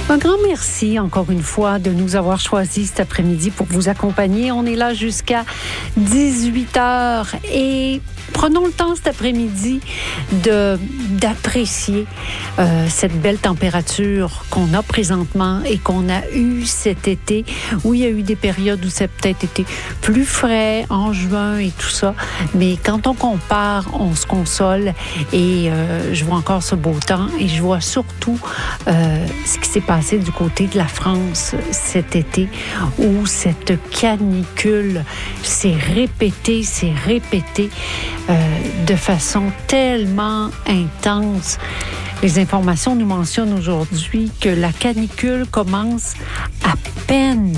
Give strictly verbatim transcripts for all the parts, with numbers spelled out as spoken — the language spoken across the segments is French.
Un grand merci encore une fois de nous avoir choisis cet après-midi pour vous accompagner. On est là jusqu'à dix-huit heures et prenons le temps cet après-midi de, d'apprécier euh, cette belle température qu'on a présentement et qu'on a eue cet été. Oui, il y a eu des périodes où ça a peut-être été plus frais en juin et tout ça, mais quand on compare, on se console et euh, je vois encore ce beau temps et je vois surtout euh, ce qui s'est passé du côté de la France cet été où cette canicule s'est répétée, s'est répétée euh, de façon tellement intense. Les informations nous mentionnent aujourd'hui que la canicule commence à peine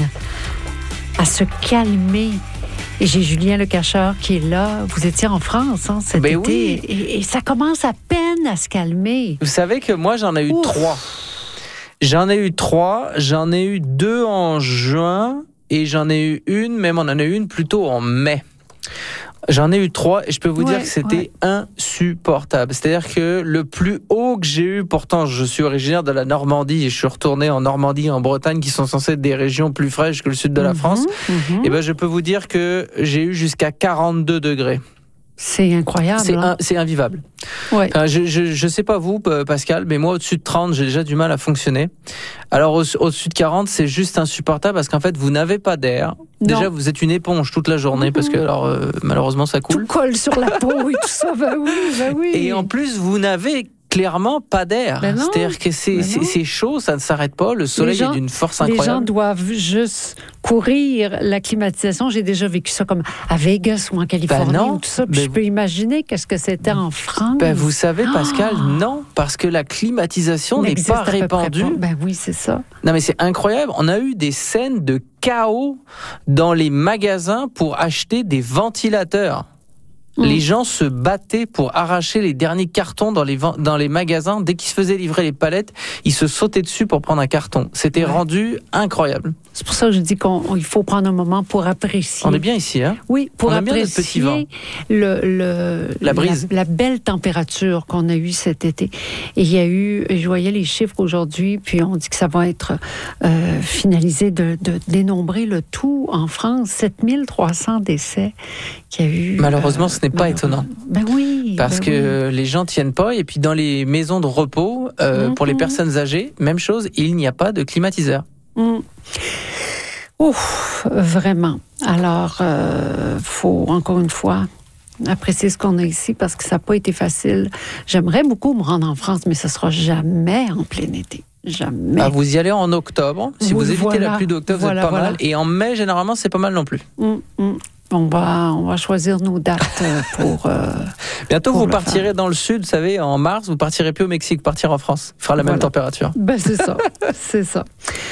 à se calmer. Et j'ai Julien Lecacheur qui est là. Vous étiez en France hein, cet ben été oui. et, et ça commence à peine à se calmer. Vous savez que moi, j'en ai eu Ouf. trois. J'en ai eu trois. J'en ai eu deux en juin et j'en ai eu une, même on en a eu une plutôt en mai. J'en ai eu trois et je peux vous ouais, dire que c'était ouais. insupportable. C'est-à-dire que le plus haut que j'ai eu, pourtant je suis originaire de la Normandie et je suis retourné en Normandie, en Bretagne, qui sont censées être des régions plus fraîches que le sud de la Mm-hmm, France. Mm-hmm. Et ben je peux vous dire que j'ai eu jusqu'à quarante-deux degrés. C'est incroyable. C'est, hein? un, c'est invivable. Ouais. Enfin, je, je, je sais pas vous, Pascal, mais moi, au-dessus de trente, j'ai déjà du mal à fonctionner. Alors, au, au-dessus de quarante, c'est juste insupportable parce qu'en fait, vous n'avez pas d'air. Non. Déjà, vous êtes une éponge toute la journée mm-hmm. parce que, alors, euh, malheureusement, ça coule. Tout colle sur la peau et tout ça. Ben oui, ben oui. Et en plus, vous n'avez clairement pas d'air. Ben non, C'est-à-dire que c'est, ben c'est, c'est chaud, ça ne s'arrête pas. Le soleil gens, est d'une force incroyable. Les gens doivent juste courir la climatisation. J'ai déjà vécu ça comme à Vegas ou en Californie ben non, ou tout ça. Puis ben je peux imaginer qu'est-ce que c'était en France. Ben vous savez, Pascal, oh non, parce que la climatisation n'est pas répandue. Pas. Ben oui, c'est ça. Non, mais c'est incroyable. On a eu des scènes de chaos dans les magasins pour acheter des ventilateurs. Mmh. Les gens se battaient pour arracher les derniers cartons dans les, dans les magasins. Dès qu'ils se faisaient livrer les palettes, ils se sautaient dessus pour prendre un carton. C'était ouais. rendu incroyable. C'est pour ça que je dis qu'il faut prendre un moment pour apprécier. On est bien ici, hein? Oui, pour On apprécier le, le, la brise. La, la belle température qu'on a eue cet été. Et il y a eu, je voyais les chiffres aujourd'hui, puis on dit que ça va être euh, finalisé de, de dénombrer le tout en France. sept mille trois cents décès qu'il y a eu. Malheureusement, euh, ce n'est pas étonnant. Ben oui. Parce ben que oui. les gens tiennent pas. Et puis dans les maisons de repos, euh, mm-hmm. pour les personnes âgées, même chose, il n'y a pas de climatiseur. Mm. Ouf, vraiment. Alors, il euh, faut encore une fois apprécier ce qu'on a ici parce que ça n'a pas été facile. J'aimerais beaucoup me rendre en France, mais ça ne sera jamais en plein été. Jamais. Ah, vous y allez en octobre. Si vous, vous évitez voilà, la pluie d'octobre, voilà, vous êtes pas voilà. mal. Et en mai, généralement, c'est pas mal non plus. Mm, mm. On va, on va choisir nos dates pour... Euh, Bientôt, pour vous le partirez faire. dans le sud, vous savez, en mars, vous partirez plus au Mexique, partir en France. Il fera la voilà. même température. Ben, c'est ça, c'est ça.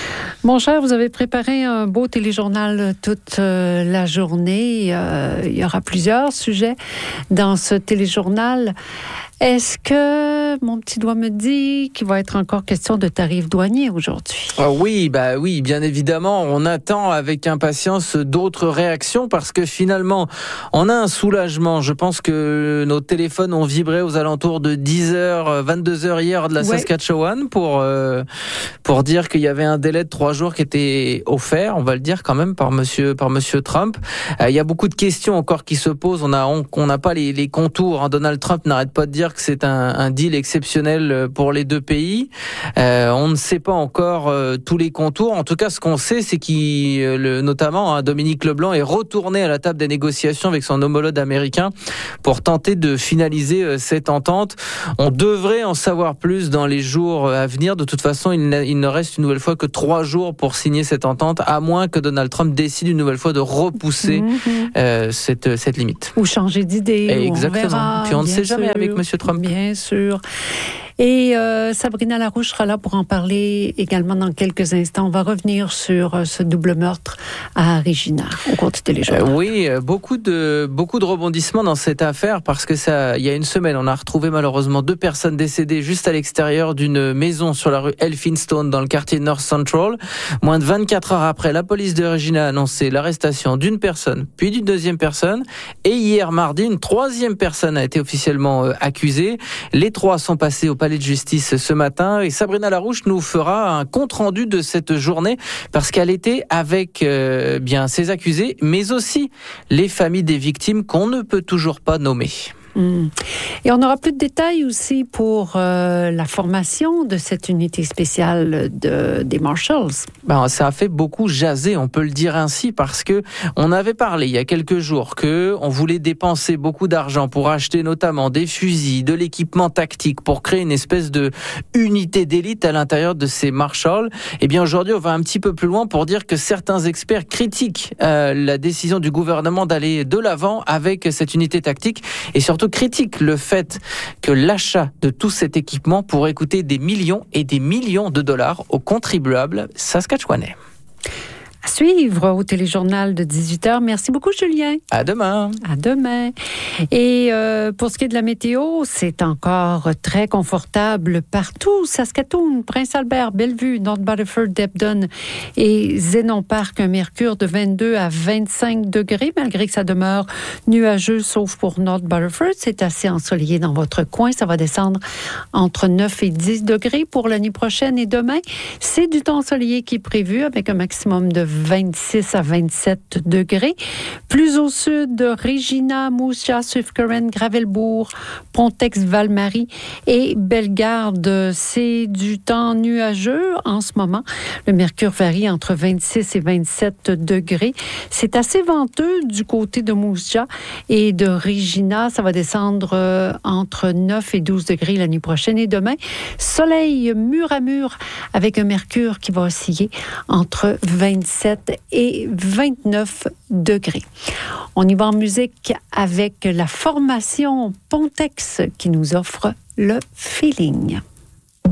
Mon cher, vous avez préparé un beau téléjournal toute euh, la journée. Euh, il y aura plusieurs sujets dans ce téléjournal. Est-ce que mon petit doigt me dit qu'il va être encore question de tarifs douaniers aujourd'hui? Ah oui, bah oui, bien évidemment. On attend avec impatience d'autres réactions parce que finalement, on a un soulagement. Je pense que nos téléphones ont vibré aux alentours de dix heures, vingt-deux heures hier de la ouais. Saskatchewan pour, euh, pour dire qu'il y avait un délai de trois jours qui était offert, on va le dire quand même, par monsieur, par monsieur Trump. Euh, il y a beaucoup de questions encore qui se posent. On a, on, on n'a pas les, les contours. Hein. Donald Trump n'arrête pas de dire que c'est un, un deal exceptionnel pour les deux pays. Euh, on ne sait pas encore euh, tous les contours. En tout cas, ce qu'on sait, c'est qu'il, le, notamment, hein, Dominique Leblanc est retourné à la table des négociations avec son homologue américain pour tenter de finaliser euh, cette entente. On devrait en savoir plus dans les jours à venir. De toute façon, il, il ne reste une nouvelle fois que trois jours pour signer cette entente, à moins que Donald Trump décide une nouvelle fois de repousser mm-hmm. euh, cette, cette limite. Ou changer d'idée. Et ou exactement. On verra, Puis on ne sait sûr, jamais avec monsieur Trump. Bien sûr. Et euh, Sabrina Larouche sera là pour en parler également dans quelques instants. On va revenir sur euh, ce double meurtre à Regina au cours du téléjournal. Euh, oui, beaucoup de beaucoup de rebondissements dans cette affaire parce que ça, il y a une semaine, on a retrouvé malheureusement deux personnes décédées juste à l'extérieur d'une maison sur la rue Elphinstone dans le quartier North Central. Moins de vingt-quatre heures après, la police de Regina a annoncé l'arrestation d'une personne, puis d'une deuxième personne. Et hier mardi, une troisième personne a été officiellement euh, accusée. Les trois sont passés au palais palais de justice ce matin. Et Sabrina Larouche nous fera un compte-rendu de cette journée parce qu'elle était avec euh, bien ses accusés, mais aussi les familles des victimes qu'on ne peut toujours pas nommer. Mmh. Et on aura plus de détails aussi pour euh, la formation de cette unité spéciale de, des Marshalls. Ben, ça a fait beaucoup jaser, on peut le dire ainsi, parce que on avait parlé il y a quelques jours que on voulait dépenser beaucoup d'argent pour acheter notamment des fusils, de l'équipement tactique, pour créer une espèce de unité d'élite à l'intérieur de ces Marshalls. Et bien aujourd'hui, on va un petit peu plus loin pour dire que certains experts critiquent euh, la décision du gouvernement d'aller de l'avant avec cette unité tactique et surtout critique le fait que l'achat de tout cet équipement pourrait coûter des millions et des millions de dollars aux contribuables saskatchewanais. À suivre au téléjournal de dix-huit heures. Merci beaucoup, Julien. À demain. À demain. Et euh, pour ce qui est de la météo, c'est encore très confortable partout. Saskatoon, Prince-Albert, Bellevue, North Battleford, Debden et Zénon Park, un mercure de vingt-deux à vingt-cinq degrés, malgré que ça demeure nuageux, sauf pour North Battleford. C'est assez ensoleillé dans votre coin. Ça va descendre entre neuf et dix degrés pour l'année prochaine et demain. C'est du temps ensoleillé qui est prévu avec un maximum de vingt-six à vingt-sept degrés. Plus au sud, Regina, Moose Jaw, Swift Current, Gravelbourg, Pontex, Val-Marie et Bellegarde. C'est du temps nuageux en ce moment. Le mercure varie entre vingt-six et vingt-sept degrés. C'est assez venteux du côté de Moose Jaw et de Regina. Ça va descendre entre neuf et douze degrés l'année prochaine et demain. Soleil mur à mur avec un mercure qui va osciller entre vingt-sept et vingt-neuf degrés. On y va en musique avec la formation Pontex qui nous offre le feeling.